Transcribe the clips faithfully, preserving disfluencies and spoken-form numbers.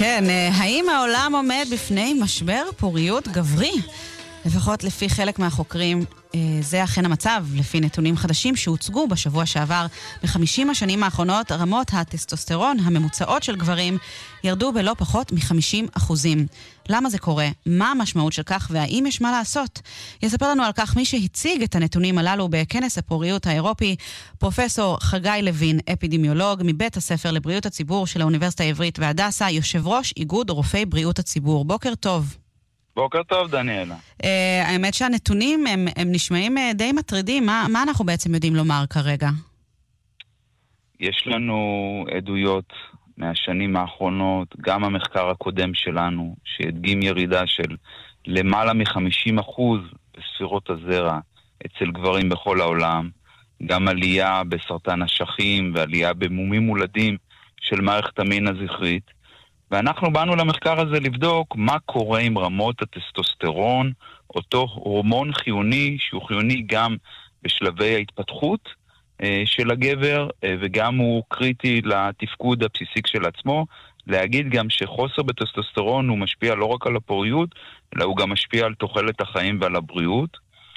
כן, האם העולם עומד בפני משבר פוריות גברי? לפחות לפי חלק מהחוקרים, זה אכן המצב, לפי נתונים חדשים שהוצגו בשבוע שעבר. ב-חמישים השנים האחרונות, רמות הטסטוסטרון הממוצעות של גברים ירדו בלא פחות מ-חמישים אחוזים. למה זה קורה? מה המשמעות של כך והאם יש מה לעשות? יספר לנו על כך מי שהציג את הנתונים הללו בכנס הפוריות האירופי, פרופסור חגי לוין, אפידמיולוג מבית הספר לבריאות הציבור של האוניברסיטה העברית והדסה, יושב ראש איגוד רופאי בריאות הציבור. בוקר טוב. בוקר טוב, דניאלה. Uh, האמת שהנתונים הם, הם נשמעים uh, די מטרידים. מה, מה אנחנו בעצם יודעים לומר כרגע? יש לנו עדויות מהשנים האחרונות, גם המחקר הקודם שלנו, שהדגים ירידה של למעלה מ-חמישים אחוז בספירות הזרע אצל גברים בכל העולם, גם עלייה בסרטן השחים ועלייה במומים מולדים של מערכת המין הזכרית, ואנחנו באנו למחקר הזה לבדוק מה קורה עם רמות הטסטוסטרון, אותו הורמון חיוני, שהוא חיוני גם בשלבי ההתפתחות אה, של הגבר, אה, וגם הוא קריטי לתפקוד הבסיסי של עצמו. להגיד גם שחוסר בטסטוסטרון הוא משפיע לא רק על הפוריות, אלא הוא גם משפיע על תוחלת החיים ועל הבריאות.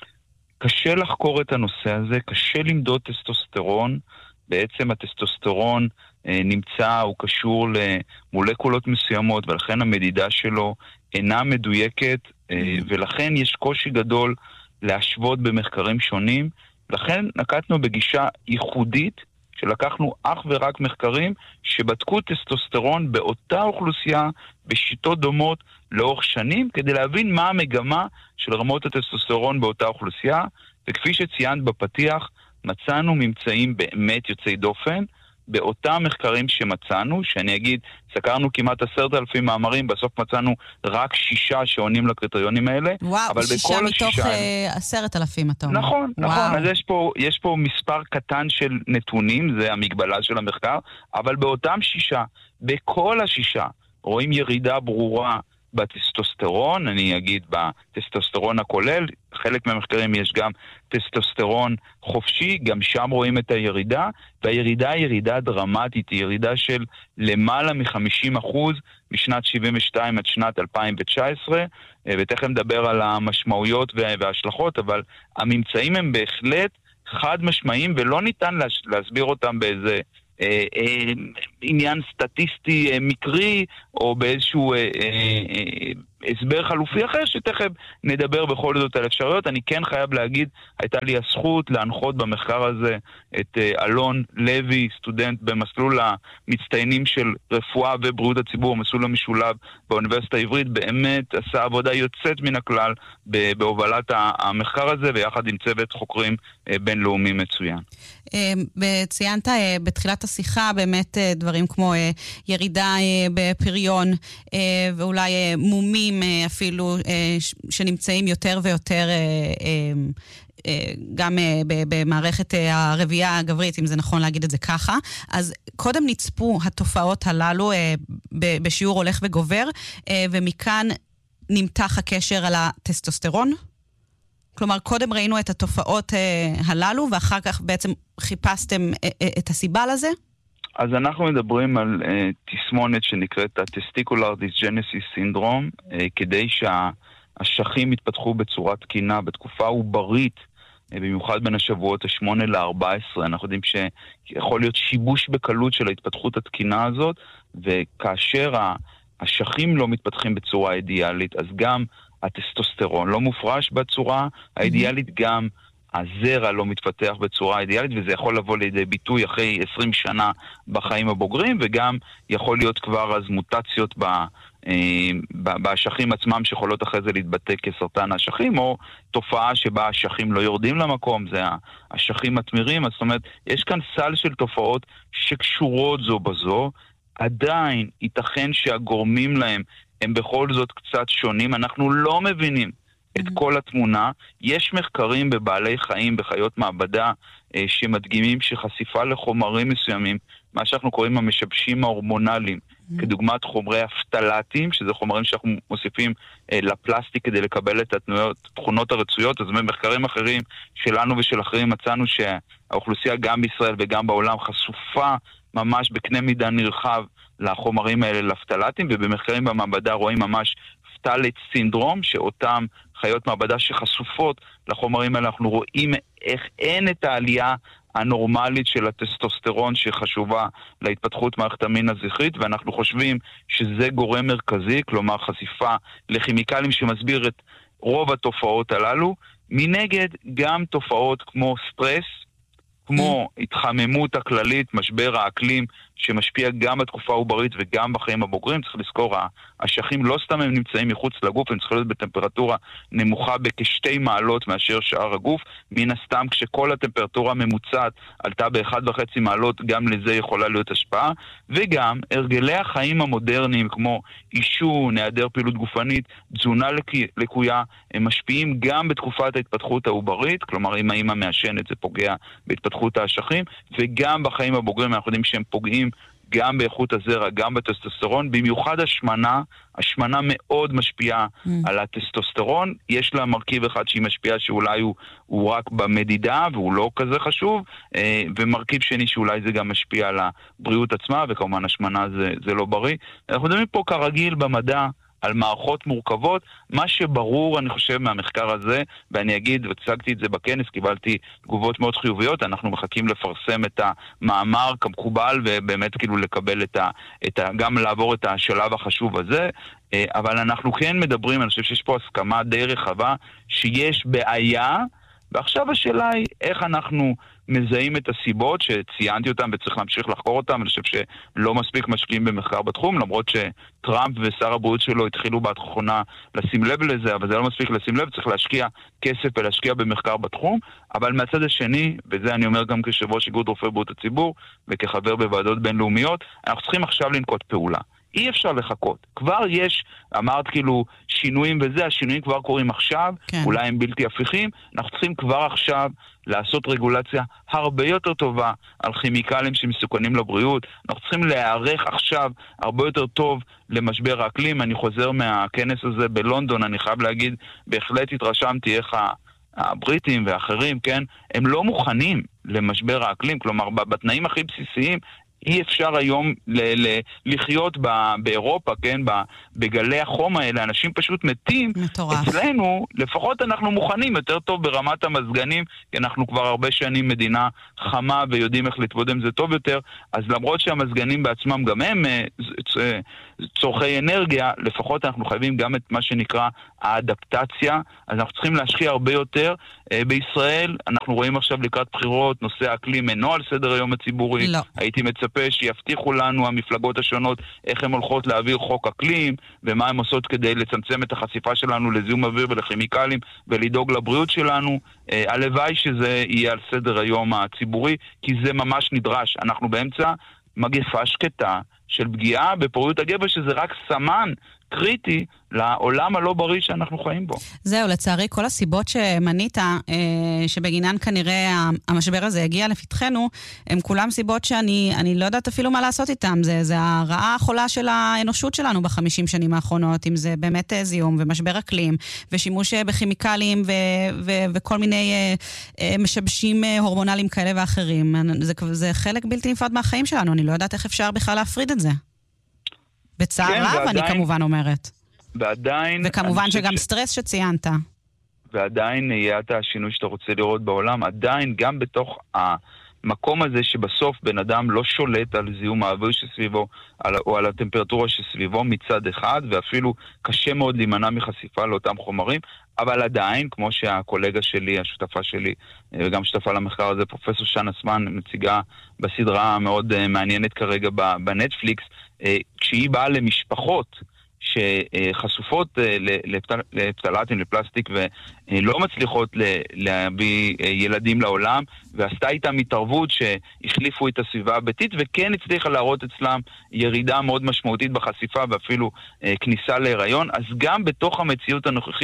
קשה לחקור את הנושא הזה, קשה למדוד טסטוסטרון. בעצם הטסטוסטרון נמצא, הוא קשור למולקולות מסוימות, ולכן המדידה שלו אינה מדויקת, ולכן יש קושי גדול להשוות במחקרים שונים. לכן נקטנו בגישה ייחודית, שלקחנו אך ורק מחקרים שבדקו טסטוסטרון באותה אוכלוסייה, בשיטות דומות לאורך שנים, כדי להבין מה המגמה של רמות הטסטוסטרון באותה אוכלוסייה, וכפי שציינת בפתיח, מצאנו ממצאים באמת יוצאי דופן, באותם מחקרים שמצאנו, שאני אגיד, סקרנו כמעט עשרת אלפים מאמרים, בסוף מצאנו רק שישה שעונים לקריטריונים האלה. וואו, אבל שישה מתוך עשרת אלפים, אתה אומר. נכון, נכון. אז יש פה, יש פה מספר קטן של נתונים, זה המגבלה של המחקר, אבל באותם שישה, בכל השישה, רואים ירידה ברורה בטסטוסטרון, אני אגיד בטסטוסטרון הכולל, חלק מהמחקרים יש גם טסטוסטרון חופשי, גם שם רואים את הירידה, והירידה היא ירידה דרמטית, היא ירידה של למעלה מ-חמישים אחוז משנת שבעים ושתיים עד שנת אלפיים תשע עשרה, ותכף נדבר על המשמעויות וההשלכות, אבל הממצאים הם בהחלט חד משמעיים, ולא ניתן להסביר אותם באיזה אה, אה, עניין סטטיסטי אה, מקרי, או באיזשהו אה, אה, אה, הסבר חלופי אחר, שתכף נדבר בכל זאת על אפשרויות. אני כן חייב להגיד, הייתה לי הזכות להנחות במחקר הזה את אה, אלון לוי, סטודנט במסלול המצטיינים של רפואה ובריאות הציבור, המסלול המשולב באוניברסיטה העברית, באמת עשה עבודה יוצאת מן הכלל בהובלת המחקר הזה, ויחד עם צוות חוקרים אה, בינלאומי מצוין. ציינת בתחילת השיחה באמת דברים כמו ירידה בפריון ואולי מומים אפילו שנמצאים יותר ויותר גם במערכת הרבייה הגברית, אם זה נכון להגיד את זה ככה. אז קודם נצפו התופעות הללו בשיעור הולך וגובר, ומכאן נמתח הקשר על הטסטוסטרון? כלומר, קודם ראינו את התופעות אה, הללו, ואחר כך בעצם חיפשתם אה, אה, את הסיבה לזה? אז אנחנו מדברים על אה, תסמונת שנקראת ה-Testicular Dysgenesis Syndrome, אה, כדי שהשכים יתפתחו בצורה תקינה, בתקופה עוברית, אה, במיוחד בין השבועות ה-שמונה ל-ארבע עשרה. אנחנו יודעים שיכול להיות שיבוש בקלות של ההתפתחות התקינה הזאת, וכאשר השכים לא מתפתחים בצורה אידיאלית, אז גם הטסטוסטרון לא מופרש בצורה האידיאלית, גם הזרע לא מתפתח בצורה האידיאלית, וזה יכול לבוא לידי ביטוי אחרי עשרים שנה בחיים הבוגרים, וגם יכול להיות כבר אז מוטציות באשכים עצמם שיכולות אחרי זה להתבטא כסרטן האשכים, או תופעה שבה האשכים לא יורדים למקום, זה האשכים מתמירים. זאת אומרת, יש כאן סל של תופעות שקשורות זו בזו, עדיין ייתכן שהגורמים להם הם בכל זאת קצת שונים, אנחנו לא מבינים את כל התמונה. יש מחקרים בבעלי חיים, בחיות מעבדה, שמדגימים שחשיפה לחומרים מסוימים, מה שאנחנו קוראים המשבשים ההורמונליים, כדוגמת חומרי הפטלטים, שזה חומרים שאנחנו מוסיפים לפלסטיק כדי לקבל את התכונות הרצויות. אז במחקרים אחרים שלנו ושל אחרים מצאנו שהאוכלוסייה גם בישראל וגם בעולם חשופה ממש בקנה מידה נרחב לחומרים האלה לפטלטים, ובמחקרים במעבדה רואים ממש פטלט סינדרום, שאותם חיות מעבדה שחשופות לחומרים האלה, אנחנו רואים איך אין את העלייה הנורמלית של הטסטוסטרון שחשובה להתפתחות מערכת המין הזכרית, ואנחנו חושבים שזה גורם מרכזי, כלומר חשיפה לכימיקלים שמסביר את רוב התופעות הללו. מנגד גם תופעות כמו סטרס, כמו התחממות הכללית, משבר האקלים, שמשפיע גם בתקופה העוברית וגם בחיים הבוגרים. צריך לזכור, האשכים לא סתם הם נמצאים מחוץ לגוף, הם צריכים להיות בטמפרטורה נמוכה בכשתי מעלות מאשר שאר הגוף. מן הסתם, כשכל הטמפרטורה הממוצעת עלתה באחד וחצי מעלות, גם לזה יכולה להיות השפעה. וגם הרגלי החיים המודרניים, כמו עישון, היעדר פעילות גופנית, תזונה לקויה, הם משפיעים גם בתקופת ההתפתחות העוברית, כלומר אם האמא מעשנת זה פוגע בהתפתחות האשכים, וגם בחיים הבוגרים אנחנו יודעים שהם פוגעים גם באיכות הזרע, גם בטסטוסטרון, במיוחד השמנה. השמנה מאוד משפיעה mm. על הטסטוסטרון. יש לה מרכיב אחד שהיא משפיעה שאולי הוא, הוא רק במדידה והוא לא כזה חשוב, ומרכיב שני שאולי זה גם משפיע על הבריאות עצמה, וכמובן השמנה זה, זה לא בריא. אנחנו מדברים פה כרגיל במדע על מערכות מורכבות. מה שברור, אני חושב, מהמחקר הזה, ואני אגיד, והצגתי את זה בכנס, קיבלתי תגובות מאוד חיוביות, אנחנו מחכים לפרסם את המאמר כמקובל, ובאמת כאילו לקבל את ה, את ה, גם לעבור את השלב החשוב הזה, אבל אנחנו כן מדברים, אני חושב שיש פה הסכמה די רחבה, שיש בעיה, ועכשיו השאלה היא איך אנחנו מזהים את הסיבות שציינתי אותם וצריך להמשיך לחקור אותם. אני חושב שלא מספיק משקיעים במחקר בתחום, למרות שטראמפ ושר הבריאות שלו התחילו בתכונה לשים לב לזה, אבל זה לא מספיק לשים לב, צריך להשקיע כסף ולהשקיע במחקר בתחום. אבל מהצד השני, וזה אני אומר גם כיושב-ראש איגוד רופאי בריאות הציבור וכחבר בוועדות בינלאומיות, אנחנו צריכים עכשיו לנקוט פעולה. אי אפשר לחכות. כבר יש, אמרת כאילו, שינויים וזה, השינויים כבר קורים עכשיו, כן. אולי הם בלתי הפיכים, אנחנו צריכים כבר עכשיו לעשות רגולציה הרבה יותר טובה על כימיקלים שמסוכנים לבריאות, אנחנו צריכים להיערך עכשיו הרבה יותר טוב למשבר האקלים. אני חוזר מהכנס הזה בלונדון, אני חייב להגיד, בהחלט התרשמתי איך ה... הבריטים ואחרים, כן, הם לא מוכנים למשבר האקלים, כלומר, בתנאים הכי בסיסיים, אי אפשר היום ל- ל- לחיות ב- באירופה, כן, ב- בגלי החום האלה, אנשים פשוט מתים. מטורף. אצלנו, לפחות אנחנו מוכנים יותר טוב ברמת המזגנים, כי אנחנו כבר הרבה שנים מדינה חמה ויודעים איך להתמודד עם זה טוב יותר, אז למרות שהמזגנים בעצמם גם הם צורכי אנרגיה, לפחות אנחנו חייבים גם את מה שנקרא האדפטציה, אז אנחנו צריכים להשקיע הרבה יותר. בישראל אנחנו רואים עכשיו לקראת בחירות, נושא האקלים אינו על סדר היום הציבורי. לא. הייתי מצפה שיבטיחו לנו המפלגות השונות איך הן הולכות להעביר חוק אקלים, ומה הן עושות כדי לצמצם את החשיפה שלנו לזיהום אוויר ולכימיקלים, ולדאוג לבריאות שלנו. הלוואי שזה יהיה על סדר היום הציבורי, כי זה ממש נדרש. אנחנו באמצע מגפה שקטה של פגיעה בפוריות הגבע, שזה רק סמן קריטי לעולם הלא בריא שאנחנו חיים בו. זהו, לצערי, כל הסיבות שמנית, שבגינן כנראה המשבר הזה הגיע לפתחנו, הם כולם סיבות שאני אני לא יודעת אפילו מה לעשות איתם. זה, זה הרעה החולה של האנושות שלנו בחמישים שנים האחרונות, אם זה באמת זיהום ומשבר אקלים, ושימוש בכימיקלים ו, ו, וכל מיני משבשים הורמונליים כאלה ואחרים. זה, זה חלק בלתי נפרד מהחיים שלנו, אני לא יודעת איך אפשר בכלל להפריד את זה. בצער כן, רב, ועדיין, אני כמובן אומרת. ועדיין... וכמובן שגם ש... סטרס שציינת. ועדיין יהיה את השינוי שאתה רוצה לראות בעולם, עדיין גם בתוך המקום הזה שבסוף בן אדם לא שולט על זיהום האוויר שסביבו, על, או על הטמפרטורה שסביבו מצד אחד, ואפילו קשה מאוד להימנע מחשיפה לאותם חומרים, אבל עדיין, כמו שהקולגה שלי, השותפה שלי, וגם שותפה למחקר הזה, פרופסור שנה סמן, מציגה בסדרה מאוד מעניינת כרגע בנטפליקס, כשהיא באה למשפחות שחשופות לפטלטים, לפלסטיק, ולא מצליחות להביא ילדים לעולם, ועשתה איתם התערבות שהחליפו את הסביבה הביתית, וכן הצליחה להראות אצלם ירידה מאוד משמעותית בחשיפה, ואפילו כניסה להיריון. אז גם בתוך המציאות הנוכחית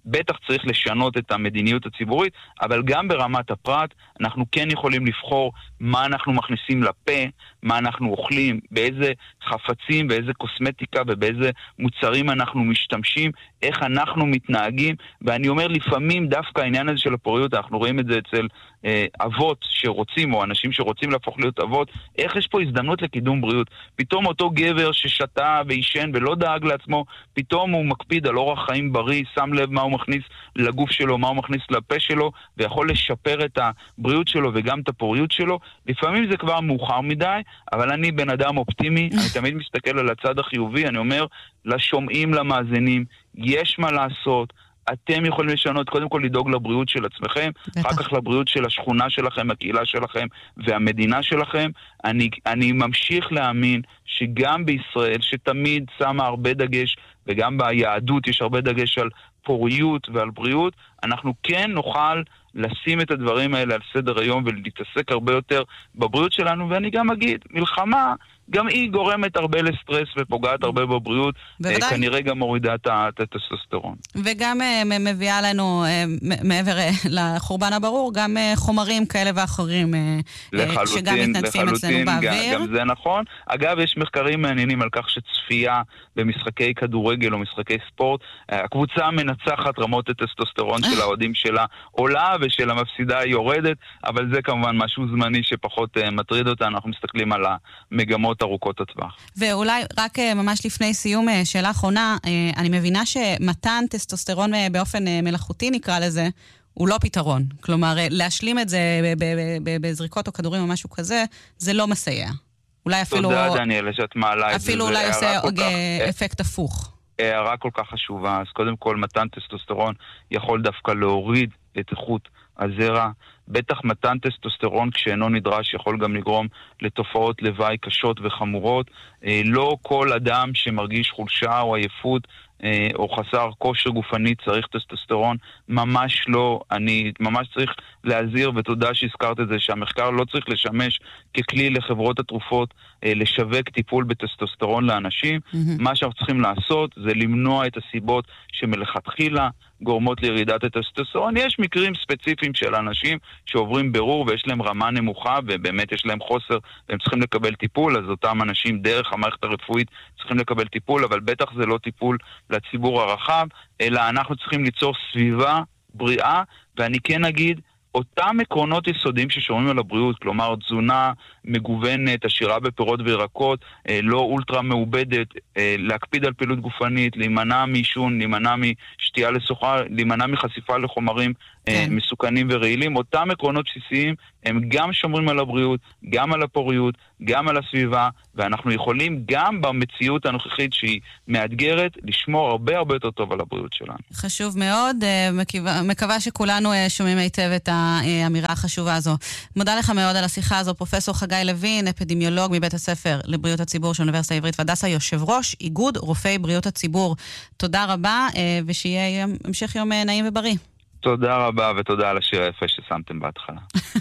בטח צריך לשנות את המדיניות הציבורית, אבל גם ברמת הפרט, אנחנו כן יכולים לבחור מה אנחנו מכניסים לפה, מה אנחנו אוכלים, באיזה חפצים, באיזה קוסמטיקה ובאיזה מוצרים אנחנו משתמשים, איך אנחנו מתנהגים, ואני אומר לפעמים דווקא העניין הזה של הפוריות, אנחנו רואים את זה אצל אה, אבות שרוצים, או אנשים שרוצים להפוך להיות אבות, איך יש פה הזדמנות לקידום בריאות. פתאום אותו גבר ששתה וישן ולא דאג לעצמו, פתאום הוא מקפיד על אורח חיים בריא, שם לב מה הוא מכניס לגוף שלו, מה הוא מכניס לפה שלו, ויכול לשפר את הבריאות שלו וגם את הפוריות שלו. לפעמים זה כבר מאוחר מדי, אבל אני בן אדם אופטימי, אני תמיד מסתכל על הצד החיובי, אני אומר לשומעים, למאזינים, יש מה לעשות, אתם יכולים לשנות, קודם כל לדאוג לבריאות של עצמכם, אחר כך לבריאות של השכונה שלכם, הקהילה שלכם והמדינה שלכם. אני, אני ממשיך להאמין שגם בישראל, שתמיד שמה הרבה דגש, וגם ביהדות יש הרבה דגש על פוריות ועל בריאות, אנחנו כן נוכל לשים את הדברים האלה על סדר היום ולהתעסק הרבה יותר בבריאות שלנו. ואני גם אגיד, מלחמה גם היא גורמת הרבה לסטרס ופוגעת הרבה בבריאות, בוודאי. כנראה גם מורידה את הטסטוסטרון. וגם מביאה לנו, מעבר לחורבן הברור, גם חומרים כאלה ואחרים, שגם מתנדפים אצלנו באוויר. גם זה נכון. אגב, יש מחקרים מעניינים על כך שצפייה במשחקי כדורגל או משחקי ספורט, הקבוצה המנצחת רמות הטסטוסטרון של האוהדים שלה עולה ושל המפסידה יורדת, אבל זה כמובן משהו זמני שפחות מטריד אותנו. אנחנו מסתכלים על המגמות ארוכות הטווח. ואולי רק ממש לפני סיום, שאלה אחרונה, אני מבינה שמתן טסטוסטרון באופן מלאכותי נקרא לזה, הוא לא פתרון. כלומר, להשלים את זה בזריקות או כדורים או משהו כזה, זה לא מסייע. אולי אפילו... תודה, דניאל, שאת מעלה את זה. אפילו אולי עושה אפקט הפוך. הערה כל כך חשובה. אז קודם כל, מתן טסטוסטרון יכול דווקא להוריד את איכות הזרע. בטח מתן טסטוסטרון כשאינו נדרש יכול גם לגרום לתופעות לוואי קשות וחמורות. לא כל אדם שמרגיש חולשה או עייפות או חסר כושר גופני צריך טסטוסטרון, ממש לא. אני ממש צריך להזהיר, ותודה שהזכרת את זה, שהמחקר לא צריך לשמש ככלי לחברות התרופות לשווק טיפול בטסטוסטרון לאנשים. Mm-hmm. מה שאנחנו צריכים לעשות זה למנוע את הסיבות שמלכתחילה גורמות לירידת הטסטוסטרון. יש מקרים ספציפיים של אנשים שעוברים ברור ויש להם רמה נמוכה ובאמת יש להם חוסר והם צריכים לקבל טיפול, אז אותם אנשים דרך המערכת הרפואית צריכים לקבל טיפול, אבל בטח זה לא טיפול לציבור הרחב, אלא אנחנו צריכים ליצור סביבה בריאה. ואני כן אגיד, אותם עקרונות יסודיים ששומעים על הבריאות, כלומר תזונה מגוונת, עשירה בפירות וירקות, לא אולטרה מעובדת, להקפיד על פעילות גופנית, להימנע מעישון, להימנע משתייה לסוכר, להימנע מחשיפה לחומרים כן. מסוכנים ורעילים, אותם עקרונות בסיסיים הם גם שומרים על הבריאות, גם על הפוריות, גם על הסביבה, ואנחנו יכולים גם במציאות הנוכחית שהיא מאתגרת, לשמור הרבה הרבה יותר טוב על הבריאות שלנו. חשוב מאוד, מקווה שכולנו שומעים היטב את האמירה החשובה הזו. מודה לך מאוד על השיחה הזו, פרופסור חגי לוין, אפידמיולוג מבית הספר לבריאות הציבור של האוניברסיטה העברית והדסה, יושב ראש איגוד רופאי בריאות הציבור. תודה רבה, ושיהיה המשך יום נעים ובריא. תודה רבה, ותודה על השיר היפה ששמתם בהתחלה.